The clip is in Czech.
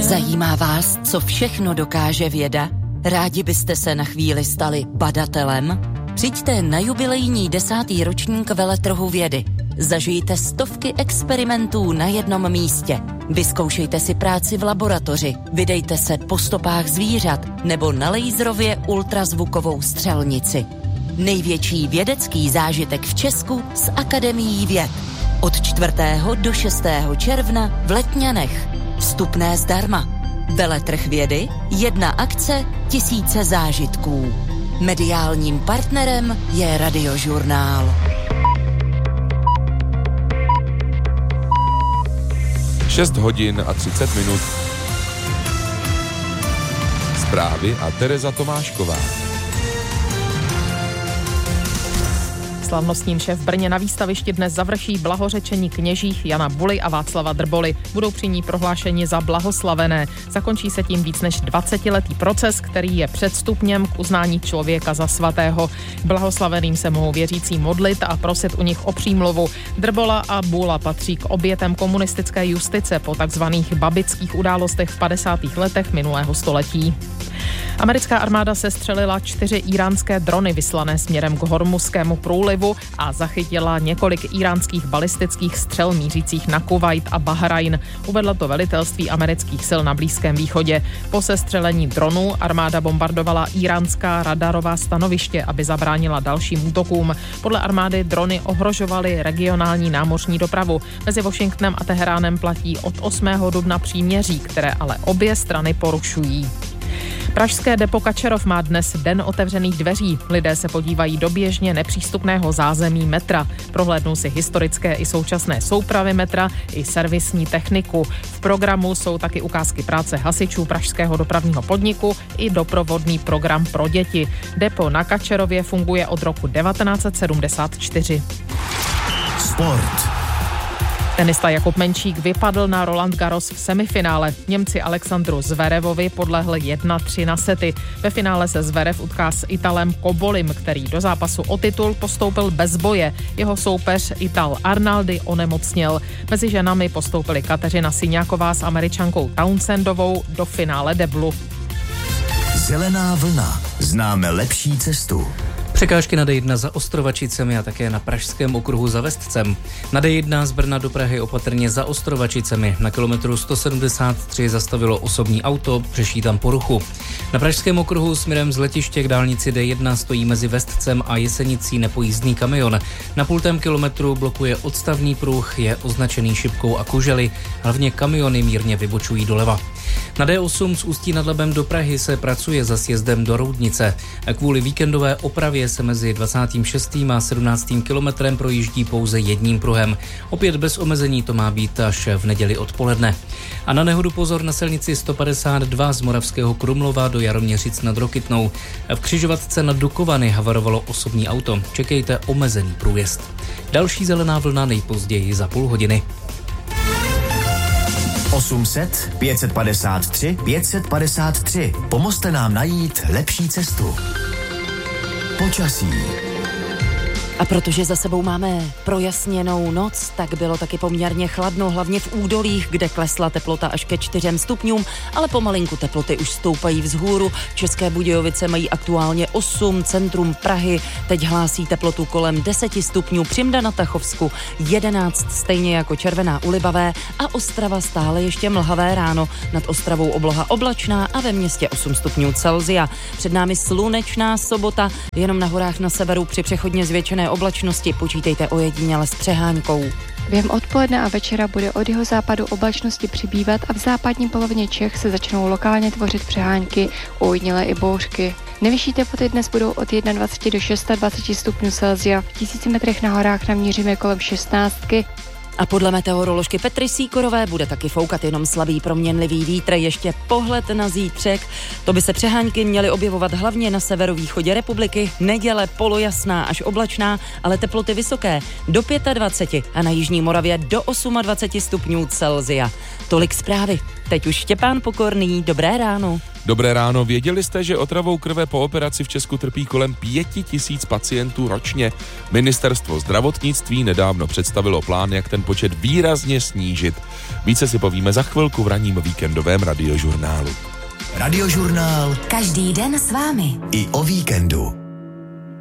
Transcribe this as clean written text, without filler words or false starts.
Zajímá vás, co všechno dokáže věda? Rádi byste se na chvíli stali badatelem? Přijďte na jubilejní 10. ročník veletrhu vědy. Zažijte stovky experimentů na jednom místě. Vyzkoušejte si práci v laboratoři, vydejte se po stopách zvířat nebo na laserově ultrazvukovou střelnici. Největší vědecký zážitek v Česku s Akademií věd. Od 4. do 6. června v Letňanech. Vstupné zdarma. Veletrh vědy, 1 akce, 1000 zážitků. Mediálním partnerem je Radiožurnál. 6:30. Zprávy a Tereza Tomášková. Slavnostním vše v Brně na výstavišti dnes završí blahořečení kněžích Jana Buly a Václava Drboly. Budou při ní prohlášeni za blahoslavené. Zakončí se tím víc než 20letý proces, který je předstupněm k uznání člověka za svatého. Blahoslaveným se mohou věřící modlit a prosit u nich o přímluvu. Drbola a Bula patří k obětem komunistické justice po takzvaných babických událostech v 50. letech minulého století. Americká armáda sestřelila 4 íránské drony vyslané směrem k Hormuzskému průlivu a zachytila několik íránských balistických střel mířících na Kuvajt a Bahrajn. Uvedlo to velitelství amerických sil na Blízkém východě. Po sestřelení dronů armáda bombardovala iránská radarová stanoviště, aby zabránila dalším útokům. Podle armády drony ohrožovaly regionální námořní dopravu. Mezi Washingtonem a Teheránem platí od 8. dubna příměří, které ale obě strany porušují. Pražské depo Kačerov má dnes den otevřených dveří. Lidé se podívají do běžně nepřístupného zázemí metra. Prohlédnou si historické i současné soupravy metra i servisní techniku. V programu jsou taky ukázky práce hasičů pražského dopravního podniku i doprovodný program pro děti. Depo na Kačerově funguje od roku 1974. Sport. Tenista Jakub Menčík vypadl na Roland Garros v semifinále. Němci Alexandru Zverevovi podlehli 1-3 na sety. Ve finále se Zverev utká s Italem Kobolim, který do zápasu o titul postoupil bez boje. Jeho soupeř Ital Arnaldi onemocněl. Mezi ženami postoupili Kateřina Syňáková s Američankou Townsendovou do finále deblu. Zelená vlna. Známe lepší cestu. Překážky na D1 za Ostrovačicemi a také na pražském okruhu za Vestcem. Na D1 z Brna do Prahy opatrně za Ostrovačicemi. Na kilometru 173 zastavilo osobní auto, řeší tam poruchu. Na pražském okruhu směrem z letiště k dálnici D1 stojí mezi Vestcem a Jesenicí nepojízdný kamion. Na půltém kilometru blokuje odstavný pruh, je označený šipkou a kužely, hlavně kamiony mírně vybočují doleva. Na D8 z Ústí nad Labem do Prahy se pracuje za sjezdem do Roudnice. Kvůli víkendové opravě se mezi 26. a 17. kilometrem projíždí pouze jedním pruhem. Opět bez omezení to má být až v neděli odpoledne. A na nehodu pozor na silnici 152 z Moravského Krumlova do Jaroměřic nad Rokytnou. V křižovatce nad Dukovany havarovalo osobní auto. Čekejte omezený průjezd. Další zelená vlna nejpozději za půl hodiny. 800 553 553. Pomozte nám najít lepší cestu. Počasí. A protože za sebou máme projasněnou noc, tak bylo taky poměrně chladno, hlavně v údolích, kde klesla teplota až ke 4 stupňům, ale pomalinku teploty už stoupají vzhůru. České Budějovice mají aktuálně 8, centrum Prahy teď hlásí teplotu kolem 10 stupňů, Přimda na Tachovsku 11, stejně jako Červená u Libavé a Ostrava stále ještě mlhavé ráno. Nad Ostravou obloha oblačná a ve městě 8 stupňů Celsia. Před námi slunečná sobota, jenom na horách na severu při přechodně zvětšené oblačnosti počítejte ojediněle s přehánkou. Během odpoledne a večera bude od jihozápadu oblačnosti přibývat a v západní polovině Čech se začnou lokálně tvořit přehánky, ojediněle i bouřky. Nejvyšší teploty dnes budou od 21 do 26 stupňů Celsia. V 1000 metrech na horách naměříme kolem 16. A podle meteoroložky Petry Síkorové bude taky foukat jenom slabý proměnlivý vítr. Ještě pohled na zítřek. To by se přehánky měly objevovat hlavně na severovýchodě republiky. Neděle polojasná až oblačná, ale teploty vysoké do 25 a na jižní Moravě do 28 stupňů Celsia. Tolik zprávy. Teď už Štěpán Pokorný. Dobré ráno. Dobré ráno, věděli jste, že otravou krve po operaci v Česku trpí kolem 5000 pacientů ročně? Ministerstvo zdravotnictví nedávno představilo plán, jak ten počet výrazně snížit. Více si povíme za chvilku v ranním víkendovém radiožurnálu. Radiožurnál. Každý den s vámi. I o víkendu.